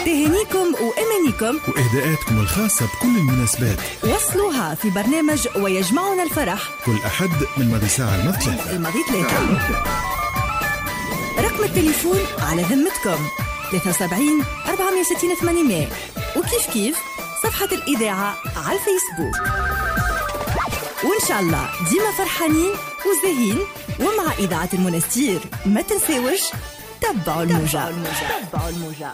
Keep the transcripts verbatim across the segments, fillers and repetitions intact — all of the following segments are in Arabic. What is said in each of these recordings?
تهانيكم وأمانيكم وإهداءاتكم الخاصة بكل المناسبات وصلوها في برنامج ويجمعنا الفرح كل أحد من ماضي ساعة الماضي ثلاثة الماضي ثلاثة. رقم التليفون على ذمتكم ثلاثة وسبعين أربعمية وستين ثمانمية، وكيف كيف صفحة الإذاعة على الفيسبوك. وإن شاء الله ديما فرحانين وزاهين ومع إذاعة المنستير. ما تنساوش تبعوا الموجة. تبعوا الموجة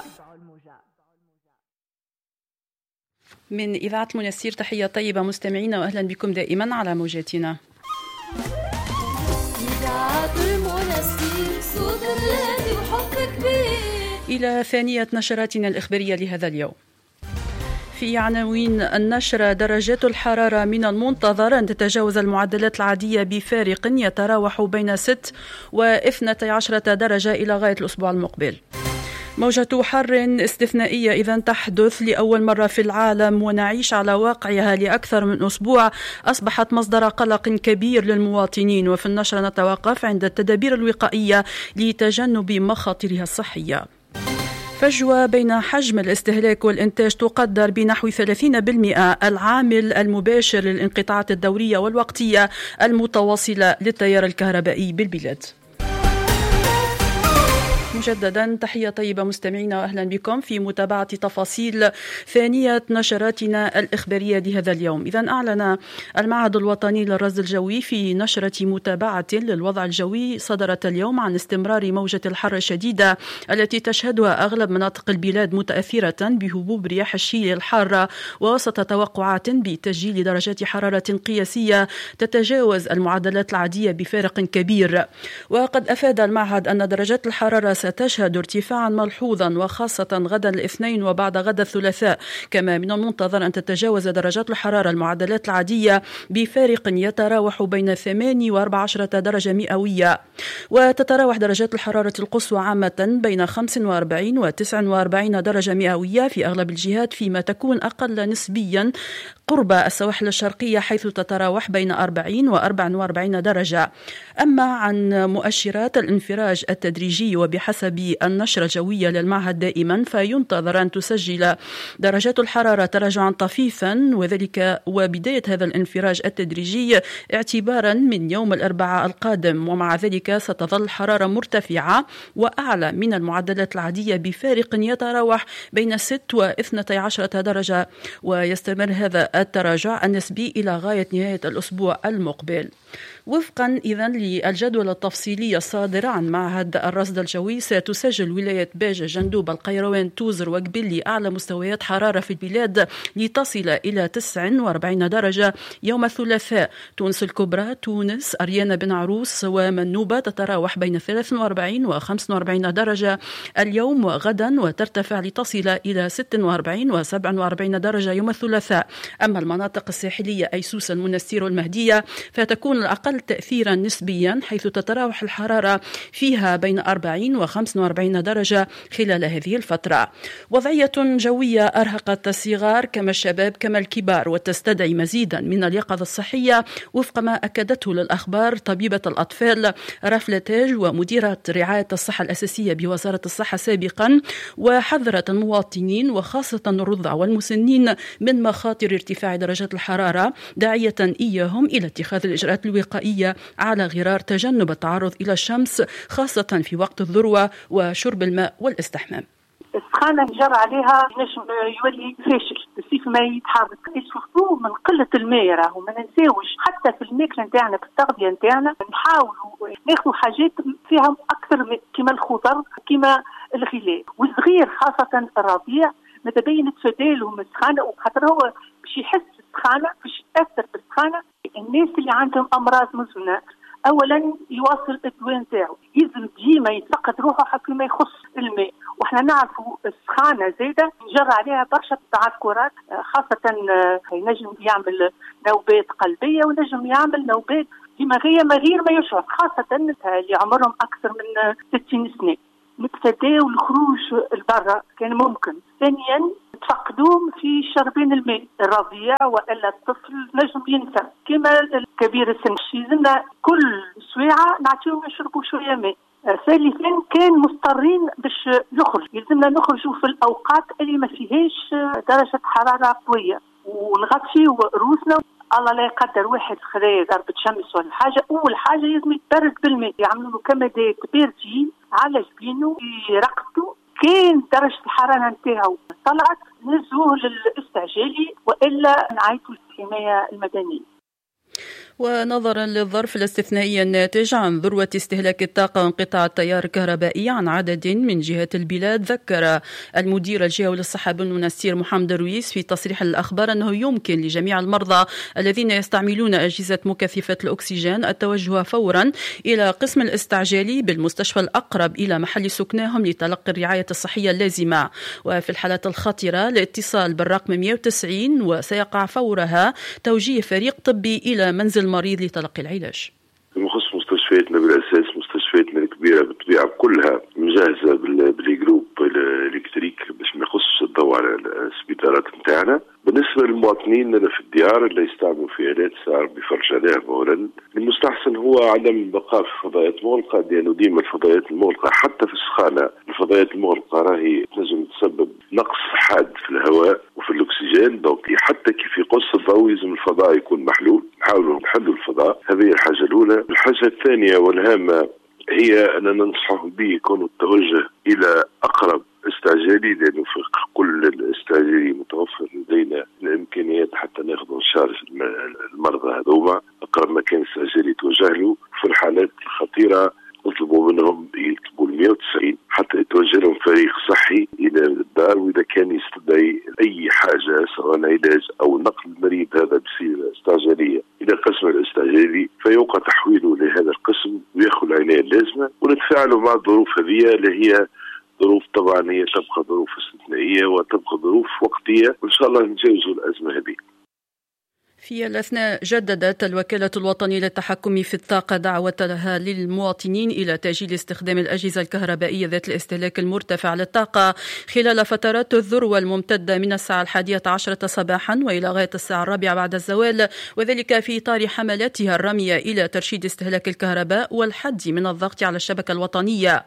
من إذاعة المنستير. تحية طيبة مستمعينا وأهلا بكم دائما على موجاتنا. إذاعة المنستير صوت الذي وحب كبير. إلى ثانية نشراتنا الإخبارية لهذا اليوم. في عناوين النشر: درجات الحرارة من المنتظر أن تتجاوز المعدلات العادية بفارق يتراوح بين ست واثنتي عشرة درجة إلى غاية الأسبوع المقبل. موجة حر استثنائية إذا تحدث لأول مرة في العالم ونعيش على واقعها لأكثر من أسبوع، أصبحت مصدر قلق كبير للمواطنين. وفي النشر نتوقف عند التدابير الوقائية لتجنب مخاطرها الصحية. فجوة بين حجم الاستهلاك والإنتاج تقدر بنحو ثلاثين بالمئة، العامل المباشر للانقطاعات الدورية والوقتية المتواصلة للتيار الكهربائي بالبلاد. مجددا تحية طيبة مستمعينا وأهلا بكم في متابعة تفاصيل ثانية نشراتنا الإخبارية لهذا اليوم. إذن أعلن المعهد الوطني للرصد الجوي في نشرة متابعة للوضع الجوي صدرت اليوم عن استمرار موجة الحر الشديدة التي تشهدها أغلب مناطق البلاد متأثرة بهبوب رياح الشيل الحارة، ووسط توقعات بتسجيل درجات حرارة قياسية تتجاوز المعدلات العادية بفارق كبير. وقد أفاد المعهد أن درجات الحرارة ستشهد ارتفاعا ملحوظا وخاصة غدا الاثنين وبعد غدا الثلاثاء. كما من المنتظر أن تتجاوز درجات الحرارة المعدلات العادية بفارق يتراوح بين ثمانية وأربعة عشر درجة مئوية. وتتراوح درجات الحرارة القصوى عامة بين خمسة وأربعين وتسعة وأربعين درجة مئوية في أغلب الجهات، فيما تكون أقل نسبيا قرب السواحل الشرقية حيث تتراوح بين أربعين وأربعة وأربعين درجة. أما عن مؤشرات الانفراج التدريجي وبحسب النشرة الجوية للمعهد دائما فينتظر أن تسجل درجات الحرارة تراجعا طفيفا، وذلك وبداية هذا الانفراج التدريجي اعتبارا من يوم الأربعاء القادم. ومع ذلك ستظل الحرارة مرتفعة وأعلى من المعدلات العادية بفارق يتراوح بين ست واثنتي عشرة درجة، ويستمر هذا التراجع النسبي إلى غاية نهاية الأسبوع المقبل. وفقا إذن للجدول التفصيلي الصادر عن معهد الرصد الجوي، ستسجل ولاية باجة، جندوب، القيروان، توزر وقبلي أعلى مستويات حرارة في البلاد لتصل إلى تسعة وأربعين درجة يوم الثلاثاء. تونس الكبرى، تونس، أريانا بن عروس ومنوبة تتراوح بين ثلاثة وأربعين وخمسة وأربعين درجة اليوم وغدا، وترتفع لتصل إلى ستة وأربعين وسبعة وأربعين درجة يوم الثلاثاء. أما المناطق الساحلية أي سوسة، المنستير والمهدية فتكون الأقل تأثيرا نسبيا، حيث تتراوح الحرارة فيها بين أربعين وخمسة وأربعين درجة خلال هذه الفترة. وضعية جوية أرهقت الصغار كما الشباب كما الكبار، وتستدعي مزيدا من اليقظة الصحية وفق ما أكدته للأخبار طبيبة الأطفال رفلة تاج ومديرة رعاية الصحة الأساسية بوزارة الصحة سابقا، وحذرت المواطنين وخاصة الرضع والمسنين من مخاطر ارتفاع درجات الحرارة، داعية إياهم إلى اتخاذ الإجراءات الوقائية على غرار تجنب التعرض إلى الشمس خاصة في وقت الذروة، وشرب الماء والاستحمام. السخانة جرى عليها نجم يولي فاشل، السيف ما يتحرك، يسوفوه من قلة الماء. راهو ما ننساوش حتى في الماكلة نتاعنا في التغذية نتاعنا نحاولوا ناخذوا حاجات فيها أكثر كما الخضر كما الغلاء، والصغير خاصة الرضيع متبين تفاديلهم السخانة، وخاطر هو باش يحس السخانة باش تأثر بالسخانة. الناس اللي عندهم أمراض مزمنة أولا يواصل الدواء نتاعو، يلزم ديما يتفقد روحه حتى ما يخص الماء. وإحنا نعرفوا السخانة زايدة نجرى عليها برشا تعكرات، خاصة ينجم يعمل نوبات قلبية ونجم يعمل نوبات دماغية من غير ما يشعر، خاصة اللي عمرهم أكثر من ستين سنة. نتفاداو الخروج البرة كان ممكن. ثانيا تفقدوهم في شربين الماء، الرضيع والا الطفل نجم ينسى، كما الكبير السن يلزمنا كل سويعه نعطيهم يشربوا شويه ماء. ثالثا كان مضطرين باش نخرج، يلزمنا نخرجوا في الأوقات اللي ما فيهاش درجة حرارة قوية ونغطيو رؤوسنا. الله لا يقدر واحد خذا ضربة شمس ولا حاجة، أول حاجة لازم يتبرد بالماء، يعملوا له كمادات باردين على جبينه يرقدوا. كان درجة الحرارة نتاعو طلعت نزوه للاستعجالي وإلا نعيطوا للحماية المدنية. ونظرا للظرف الاستثنائي الناتج عن ذروة استهلاك الطاقة وانقطاع التيار الكهربائي عن عدد من جهات البلاد، ذكر المدير الجهوي للصحة بالمنستير محمد درويس في تصريح الأخبار أنه يمكن لجميع المرضى الذين يستعملون أجهزة مكثفة الأكسجين التوجه فورا إلى قسم الاستعجالي بالمستشفى الأقرب إلى محل سكنهم لتلقي الرعاية الصحية اللازمة، وفي الحالات الخطرة الاتصال بالرقم مئة وتسعين وسيقع فورها توجيه فريق طبي إلى منزل المريض لتلقي العلاج. بخصوص مستشفياتنا بالأساس مستشفياتنا الكبيرة بالطبيعة كلها مجهزة بالجروب الإلكتريك باش ما يخصش الضوء على السبيطارات نتاعنا. بالنسبة للمواطنين اللي في الديار اللي يستعملوا في آلات ساعة بيفرج عليها فورا، المستحسن هو عدم البقاء في فضاءات مغلقة، لأنه ديما الفضاءات المغلقة حتى في السخانة الفضاءات المغلقة راهي تنجم تسبب نقص حاد في الهواء وفي الأكسجين. دونك حتى كيف يقص الضوء لازم الفضاء يكون محلول، نحاولوا نحلوا الفضاء. هذه الحاجة الأولى. الحاجة الثانية والهامة هي أننا ننصح به يكون التوجه إلى أقرب استعجالي، لأنه في كل الاستعجالي متوفر لدينا الإمكانيات حتى ناخذ شارج المرضى هذوما. أقرب مكان استعجالي توجه له. في الحالات الخطيرة نطلبوا منهم يكتبوا مئة وتسعين حتى يتوجه لهم فريق صحي إلى الدار، وإذا كان يستدعي أي حاجة سواء علاج أو نقل المريض هذا بصيغة استعجالية إلى قسم الاستعجالي فيوقع تحويله لهذا القسم ويأخذ العناية اللازمة، ونتفاعلوا مع الظروف هذه اللي هي ظروف طبعا هي تبقى ظروف استثنائية وتبقى ظروف وقتية، وإن شاء الله نتجاوزوا الأزمة هذه. في الأثناء جددت الوكالة الوطنية للتحكم في الطاقة دعوتها للمواطنين إلى تأجيل استخدام الأجهزة الكهربائية ذات الاستهلاك المرتفع للطاقة خلال فترات الذروة الممتدة من الساعة الحادية عشرة صباحا وإلى غاية الساعة الرابعة بعد الزوال، وذلك في إطار حملاتها الرامية إلى ترشيد استهلاك الكهرباء والحد من الضغط على الشبكة الوطنية.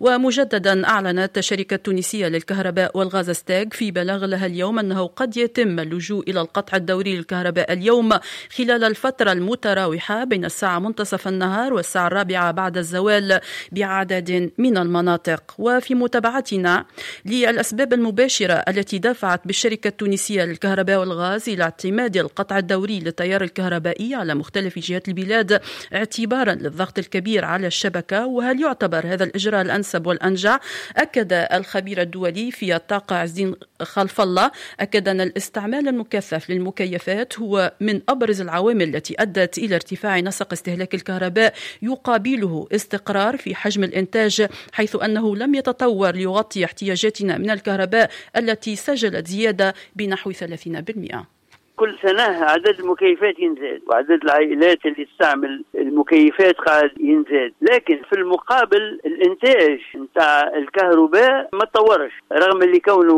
ومجددا أعلنت الشركة التونسية للكهرباء والغاز ستاغ في بلاغ لها اليوم أنه قد يتم اللجوء إلى القطع الدوري للكهرباء اليوم خلال الفترة المتراوحة بين الساعة منتصف النهار والساعة الرابعة بعد الزوال بعدد من المناطق. وفي متابعتنا للأسباب المباشرة التي دفعت بالشركة التونسية للكهرباء والغاز إلى اعتماد القطع الدوري للتيار الكهربائي على مختلف جهات البلاد اعتبارا للضغط الكبير على الشبكة، وهل يعتبر هذا الإجراء الأنسب والأنجع؟ أكد الخبير الدولي في الطاقة عز الدين خلف الله أكد أن الاستعمال المكثف للمكيفات هو من أبرز العوامل التي أدت إلى ارتفاع نسق استهلاك الكهرباء، يقابله استقرار في حجم الإنتاج حيث أنه لم يتطور ليغطي احتياجاتنا من الكهرباء التي سجلت زيادة بنحو ثلاثين بالمئة. كل سنة عدد المكيفات ينزل وعدد العائلات اللي تستعمل المكيفات قاعد ينزل، لكن في المقابل الانتاج نتاع الكهرباء ما تطورش، رغم اللي كونه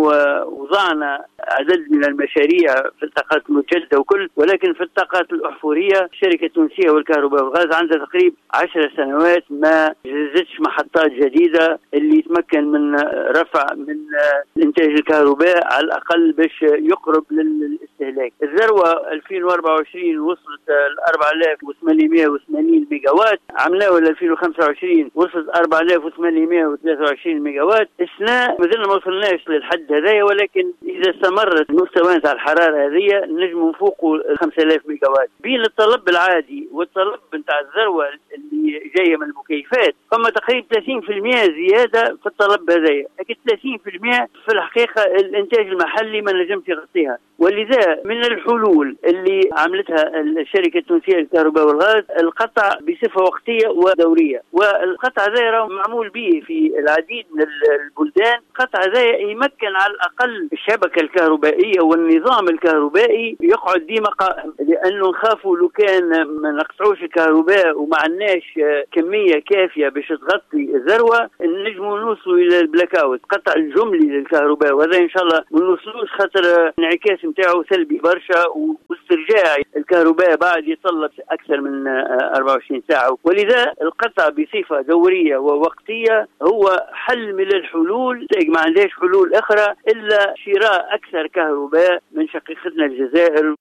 وضعنا عدد من المشاريع في الطاقات المتجددة وكل، ولكن في الطاقات الأحفورية الشركة التونسية والكهرباء والغاز عندها تقريبا عشر سنوات ما جهزتش محطات جديدة اللي يتمكن من رفع من إنتاج الكهرباء على الأقل باش يقرب للاستهلاك. الذروة ألفين وأربعة وعشرين وصلت ل أربعة آلاف وثمانمئة وثمانين ميجا وات، عملوها ل ألفين وخمسة وعشرين وصلت أربعة آلاف وثمانمئة وثلاثة وعشرين ميجا وات. السنة مازلنا ما وصلناش للحد هذايا، ولكن إذا استمرت مستوى نتاع الحرارة هذه نجم نفوقوا خمسة آلاف ميجا وات. بين الطلب العادي والطلب نتاع الذروة اللي جاية من المكيفات فما تقريبا ثلاثين بالمئة زيادة في الطلب هذايا، لكن ثلاثين بالمئة في الحقيقة الإنتاج المحلي ما نجمش يغطيها. ولذا من الحلول اللي عملتها الشركة التونسية للكهرباء والغاز القطع بصفة وقتية ودورية، والقطع ذا معمول به في العديد من البلدان. قطع ذا يمكن على الأقل الشبكة الكهربائية والنظام الكهربائي يقعد ديما قائم، لأنه نخافوا لو كان ما نقطعوش الكهرباء وما عندناش كمية كافية باش تغطي الذروة نجموا نوصلوا إلى البلاك اوت، قطع الجملي للكهرباء، وهذا إن شاء الله ما نوصلوش خاطر انعكاس نتاعو سلبي برشا، واسترجاع الكهرباء بعد يتطلب أكثر من أربعة وعشرين ساعة، ولذا القطع بصفة دورية ووقتية هو حل من الحلول. ما عندهاش حلول أخرى إلا شراء أكثر كهرباء من شقيقتنا الجزائر.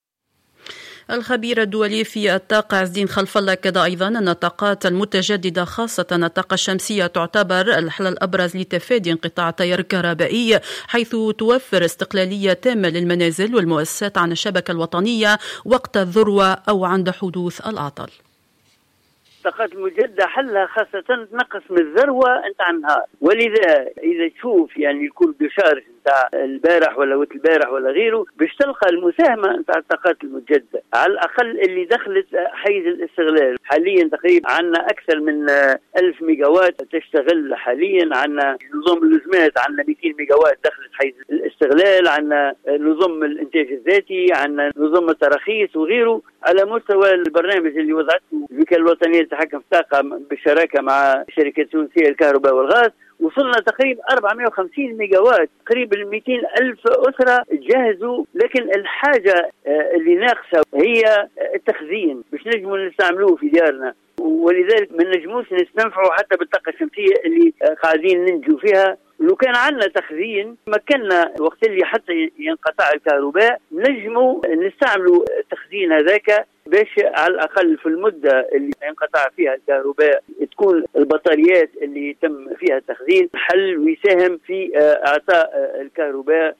الخبير الدولي في الطاقة عز الدين خلف الله أكد أيضا أن الطاقات المتجددة خاصة الطاقة الشمسية تعتبر الحل الأبرز لتفادي انقطاع التيار الكهربائي، حيث توفر استقلالية تامة للمنازل والمؤسسات عن الشبكة الوطنية وقت الذروة أو عند حدوث العطل. الطاقات المجددة حلها خاصة تنقص من الذروة نتاع النهار، ولذا إذا تشوف يعني الكل دشارج نتاع البارح ولا وقت البارح ولا غيره باش تلقى المساهمة نتاع الطاقات المجددة على الأقل اللي دخلت حيز الاستغلال. حاليا تقريبا عندنا أكثر من ألف ميجاوات تشتغل حاليا، عندنا نظام اللزمات عندنا مئتين ميجاوات دخلت حيز الاستغلال، عندنا نظام الإنتاج الذاتي، عندنا نظام التراخيص وغيره. على مستوى البرنامج اللي وضعته الوكالة الوطنية للتحكم في الطاقة بالشراكة مع شركة تونسية للكهرباء والغاز، وصلنا تقريبا أربعمائة وخمسين ميجاوات، قريب ال مئتين ألف أسرة جاهزوا. لكن الحاجة اللي ناقصة هي التخزين باش نجموا نستعملوه في ديارنا، ولذلك ما نجموش نستنفعوا حتى بالطاقة الشمسية اللي قاعدين ننجو فيها. لو كان عندنا تخزين مكننا وقت اللي حتى ينقطع الكهرباء نجموا نستعملوا التخزين هذاك باش على الأقل في المدة اللي ينقطع فيها الكهرباء تكون البطاريات اللي يتم فيها التخزين حل ويساهم في إعطاء الكهرباء.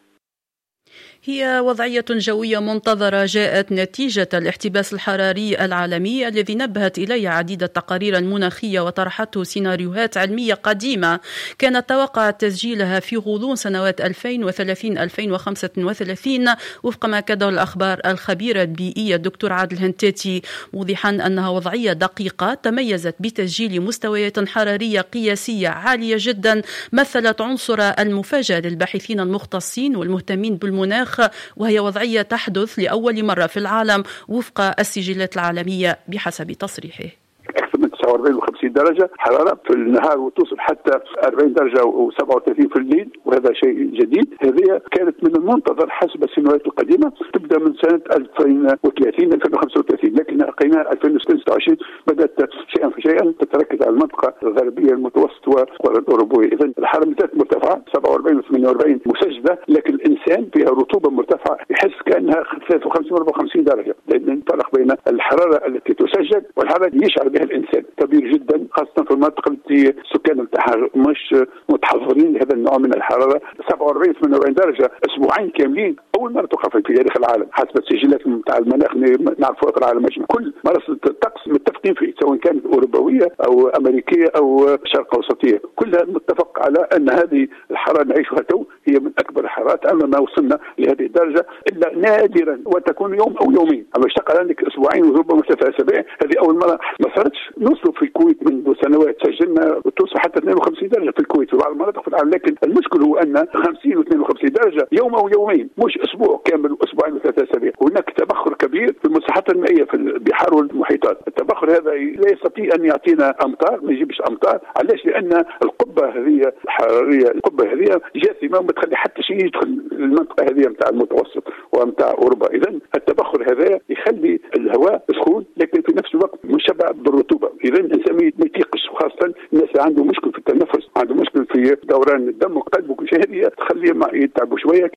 هي وضعية جوية منتظرة جاءت نتيجة الاحتباس الحراري العالمي الذي نبهت إليه عديد التقارير المناخية وطرحته سيناريوهات علمية قديمة كانت توقع تسجيلها في غضون سنوات ألفين وثلاثين ألفين وخمسة وثلاثين وفق ما كده الأخبار الخبيرة البيئية الدكتور عادل هنتاتي، موضحا أنها وضعية دقيقة تميزت بتسجيل مستويات حرارية قياسية عالية جدا، مثلت عنصر المفاجأة للباحثين المختصين والمهتمين بالمناخ، وهي وضعية تحدث لأول مرة في العالم وفق السجلات العالمية بحسب تصريحه. أكثر من تسعة وأربعين وخمسين درجة حرارة في النهار وتوصل حتى أربعين درجة وسبعة وثلاثين في الليل، وهذا شيء جديد. هذه كانت من المنتظر حسب السنوات القديمة، تبدأ من سنة ألفين وثلاثين ألفين وخمسة وثلاثين، لكن لقينا ألفين وستة وعشرين بدأت شيئا فشيئا تتركز على المنطقة الغربية المتوسط والقارة الأوروبية. إذن الحرارات مرتفعة سبعة وأربعين وثمانية وأربعين مسجلة، لكن الإنسان فيها رطوبة مرتفعة يحس كأنها ثلاثة وخمسين وأربعة وخمسين درجة، لأن الفرق بين الحرارة التي تسجل والحرارة التي يشعر بها الإنسان كبير جدا، خاصة في المناطق التي السكان بتاعها مش متحضرين لهذا النوع من الحرارة. سبعة وأربعين ثمانية وأربعين درجة أسبوعين كاملين أول مرة تقع في تاريخ العالم حسب السجلات نتاع المناخ نعرفوها في العالم أجمع. كل مرصد الطقس متفقين فيه سواء كانت أوروبية أو أمريكية أو شرق أوسطية، كلها متفق على أن هذه الحرارة نعيشها تو هي من أكبر الحرارات. أما ما وصلنا لهذه الدرجة إلا نادرا وتكون يوم أو يومين، أما اشتغل عندك أسبوعين وربما ثلاثة أسابيع هذه أول مرة ما صارتش. نوصلوا في الكويت منذ سنوات سجلنا توصل حتى اثنين وخمسين درجة في الكويت وبعض المناطق في العالم، لكن المشكل هو أن خمسين واثنين وخمسين درجة يوم أو يومين مش أسبوع كامل وأسبوعين وثلاثة أسابيع. هناك تبخر كبير في المساحات المائية في البحار والمحيطات. التبخر هذا لا يستطيع أن يعطينا أمطار، ما يجيبش أمطار. علاش؟ لأن القبة هذه الحرارية القبة هذه جاثمة وما تخلي حتى شيء يدخل المنطقة هذه متاع المتوسط ومتاع أوروبا. إذن التبخر هذا يخلي الهواء سخون لكن في نفس الوقت مشبع بالرطوبة. إذن الإنسان ما يتيقش، وخاصة الناس اللي عنده مشكل في التنفس، عنده مشكل في دوران الدم وقلب وكل شيء، هذه تخليهم يتعبوا شوية.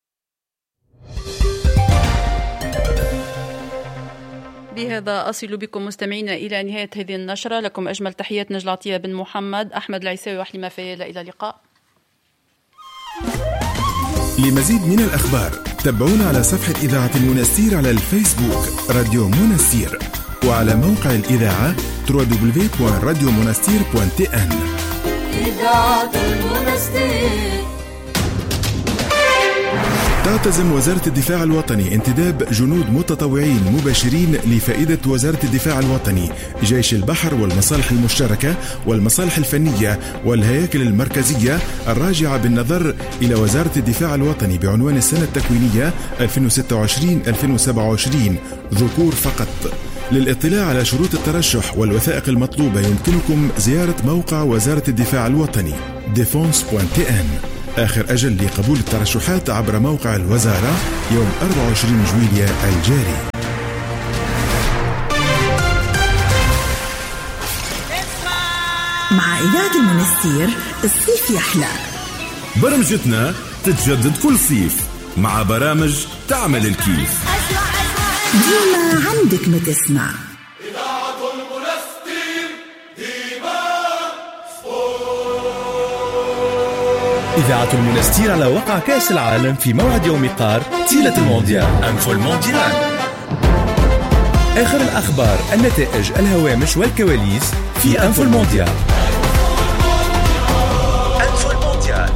بهذا أصل بكم مستمعين إلى نهاية هذه النشرة. لكم أجمل تحيات نجلة عطية بن محمد، أحمد العيساوي وحليمة فيالة. إلى اللقاء. لمزيد من الأخبار تابعونا على صفحة إذاعة المنستير على الفيسبوك راديو منستير، وعلى موقع الإذاعة دبليو دبليو دبليو دوت راديو منستير دوت تي إن. إذاعة المنستير. تعتزم وزارة الدفاع الوطني انتداب جنود متطوعين مباشرين لفائدة وزارة الدفاع الوطني، جيش البحر والمصالح المشتركة والمصالح الفنية والهياكل المركزية الراجعة بالنظر إلى وزارة الدفاع الوطني بعنوان السنة التكوينية ألفين وستة وعشرين ألفين وسبعة وعشرين ذكور فقط. للاطلاع على شروط الترشح والوثائق المطلوبة يمكنكم زيارة موقع وزارة الدفاع الوطني ديفونس دوت تي ان. آخر أجل لقبول الترشحات عبر موقع الوزارة يوم أربعة وعشرين جويلية الجاري. مع إذاعة المنستير الصيف يحلى. برمجتنا تتجدد كل صيف مع برامج تعمل الكيف. ديما عندك ما تسمع. إذاعة المنستير ديما إذاعة المنستير على وقع كأس العالم في موعد يوم قار تيلة المونديال أنفو المونديال. آخر الأخبار، النتائج، الهوامش والكواليس في أنفو المونديال. أنفو المونديال.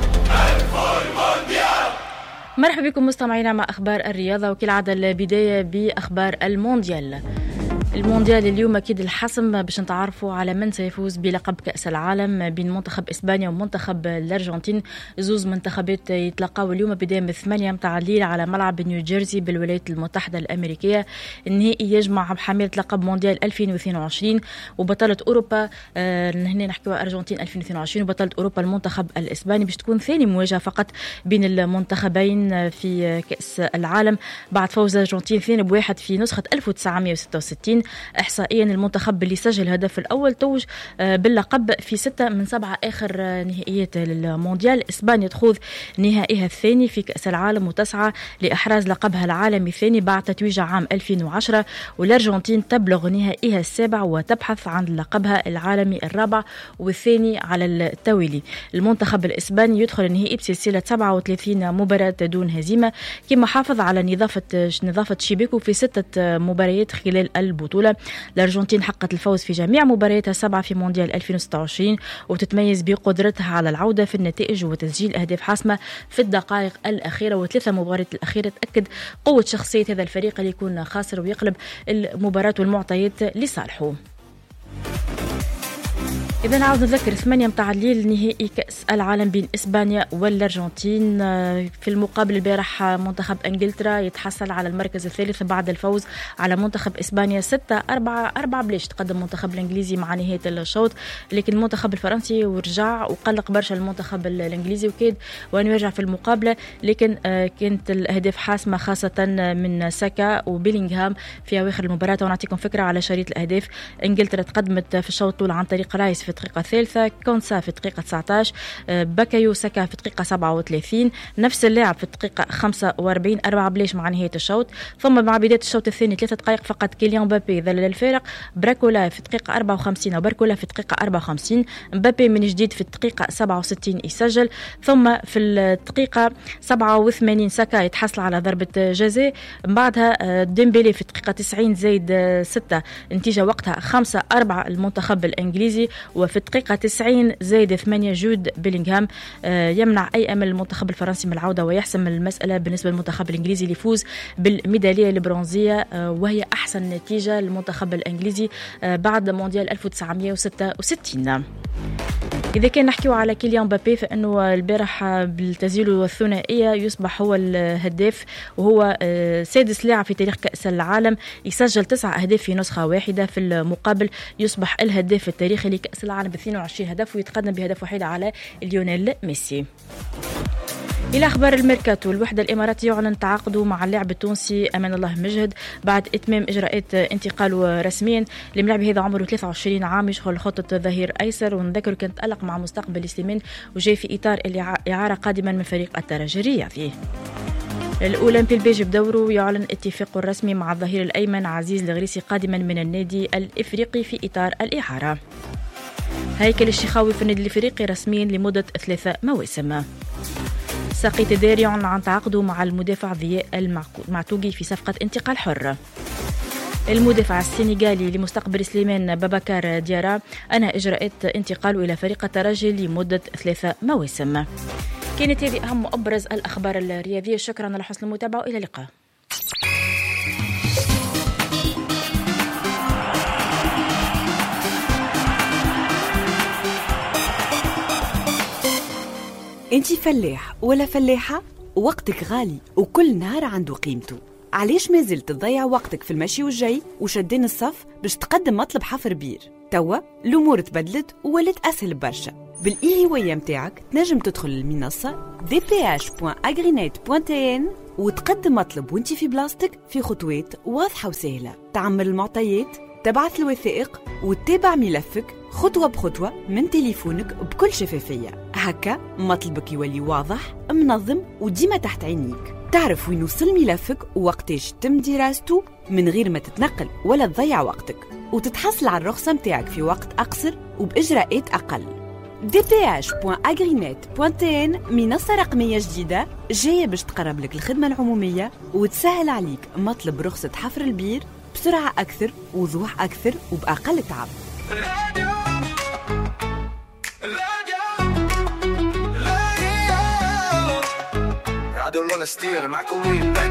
مرحبا بكم مستمعينا مع أخبار الرياضة، وكالعادة البداية بأخبار المونديال. المونديال اليوم أكيد الحسم باش نتعرفوا على من سيفوز بلقب كأس العالم بين منتخب إسبانيا ومنتخب الأرجنتين. زوز منتخبات يتلقاو اليوم بداية من ثمانية متاع الليل على ملعب نيوجيرسي بالولايات المتحدة الأمريكية. النهائي يجمع بحاملة لقب مونديال ألفين واثنين وعشرين وبطلة أوروبا، آه هنا نحكيو أرجنتين ألفين واثنين وعشرين وبطلة أوروبا المنتخب الإسباني، باش تكون ثاني مواجهة فقط بين المنتخبين في كأس العالم بعد فوز الأرجنتين اثنين بواحد في نسخة ألف وتسعمائة وستة وستين. إحصائيا المنتخب اللي سجل الهدف الأول توج باللقب في ستة من سبعة آخر نهائيات للمونديال. إسبانيا تخوض نهائيها الثاني في كأس العالم وتسعى لإحراز لقبها العالمي الثاني بعد تتويجها عام ألفين وعشرة، والأرجنتين تبلغ نهائيها السابع وتبحث عن لقبها العالمي الرابع والثاني على التوالي. المنتخب الإسباني يدخل النهائي بسلسلة سبعة وثلاثين مباراة دون هزيمة، كما حافظ على نظافة نظافة شباكه في ستة مباريات خلال البطولة. الأرجنتين حققت الفوز في جميع مبارياتها السبعة في مونديال ألفين وستة وعشرين وتتميز بقدرتها على العودة في النتائج وتسجيل أهداف حاسمة في الدقائق الأخيرة، وثلاثة مباريات الأخيرة تأكد قوة شخصية هذا الفريق اللي يكون خاسر ويقلب المباراة والمعطيات لصالحه. إذا نعاود نذكر ثمانية متاع الليل نهائي كأس العالم بين إسبانيا والأرجنتين. في المقابل البارح منتخب إنجلترا يتحصل على المركز الثالث بعد الفوز على منتخب إسبانيا ستة أربعة أربعة بلاش. تقدم المنتخب الإنجليزي مع نهاية الشوط، لكن المنتخب الفرنسي ورجع وقلق برشا المنتخب الإنجليزي وكاد وأن يرجع في المقابلة، لكن كانت الأهداف حاسمة خاصة من ساكا وبيلينغهام في أواخر المباراة. ونعطيكم فكرة على شريط الأهداف. إنجلترا تقدمت في الشوط الأول عن طريق رايس في الدقيقة الثالثة، كونسا في الدقيقة تسعة عشر، باكايو ساكا في الدقيقة سبعة وثلاثين، نفس اللاعب في الدقيقة خمسة وأربعين، أربعة بلاش مع نهاية الشوط. ثم مع بداية الشوط الثاني ثلاثة دقائق فقط كيليان مبابي ذلل الفارق، براكولا في الدقيقة أربعة وخمسين أو باركولا في الدقيقة أربعة وخمسين، مبابي من جديد في الدقيقة سبعة وستين يسجل. ثم في الدقيقة سبعة وثمانين ساكا يتحصل على ضربة جزاء، بعدها ديمبيلي في الدقيقة تسعين زايد ستة، نتيجة وقتها خمسة أربعة المنتخب الإنجليزي. وفي الدقيقة تسعين زايد ثمانية جود بيلينغهام يمنع أي أمل المنتخب الفرنسي من العودة ويحسم المسألة بالنسبة للمنتخب الإنجليزي اللي يفوز بالميدالية البرونزية، وهي أحسن نتيجة للمنتخب الإنجليزي بعد مونديال ألف وتسعمائة وستة وستين. إذا كان نحكيو على كيليان مبابي فإنه البارح بالتسجيل الثنائية يصبح هو الهداف، وهو سادس لاعب في تاريخ كأس العالم يسجل تسعة أهداف في نسخة واحدة. في المقابل يصبح الهداف التاريخي لكأس العالم ب اثنين وعشرين هدف ويتقدم بهدف وحيد على ليونيل ميسي. إلى أخبار الميركاتو، الوحدة الإماراتية يعلن تعاقده مع اللاعب التونسي أمان الله مجهد بعد إتمام إجراءات انتقاله رسميا. الملاعب هذا عمره ثلاثة وعشرين عام، يشغل خطة ظهير أيسر، ونذكر كان تألق مع مستقبل سليمان وجاي في إطار الإعارة قادما من فريق الترجي الرياضي. الأولمبي البيجي بدوره يعلن اتفاقه الرسمي مع الظهير الأيمن عزيز الغريسي قادما من النادي الإفريقي في إطار الإعارة. هيكل الشيخاوي في النادي الإفريقي رسميا لمدة ثلاثة مواسم. ساقي تداري يعلن عن تعاقده مع المدافع ضياء المعتوقي في صفقة انتقال حر. المدافع السنغالي لمستقبل سليمان بابكار ديارا أنهى إجراءات انتقاله إلى فريق الترجي لمدة ثلاثة مواسم. كانت هذه أهم وأبرز الأخبار الرياضية. شكرا على حسن المتابعة وإلى اللقاء. انتي فلاح ولا فلاحة؟ وقتك غالي وكل نهار عنده قيمته. علاش ما زلت تضيع وقتك في المشي والجاي وشدين الصف باش تقدم مطلب حفر بير؟ توا الأمور تبدلت وولت أسهل برشا. بالإي هواية متاعك تنجم تدخل المنصة دي بي إتش دوت أغرينيت دوت تي إن وتقدم مطلب وانت في بلاصتك في خطوات واضحة وسهلة. تعمل المعطيات، تبعث الوثائق وتتابع ملفك خطوة بخطوة من تليفونك بكل شفافية. هكا مطلبك يولي واضح، منظم وديما تحت عينيك. تعرف وين وصل ملفك ووقتاش تم دراسته من غير ما تتنقل ولا تضيع وقتك، وتتحصل على الرخصة متاعك في وقت أقصر وبإجراءات أقل. دي بي إتش دوت أغرينيت دوت تي إن منصة رقمية جديدة جاية باش تقرب لك الخدمة العمومية وتسهل عليك مطلب رخصة حفر البير بسرعة أكثر، وضوح أكثر، وبأقل تعب. I don't wanna steal my career back.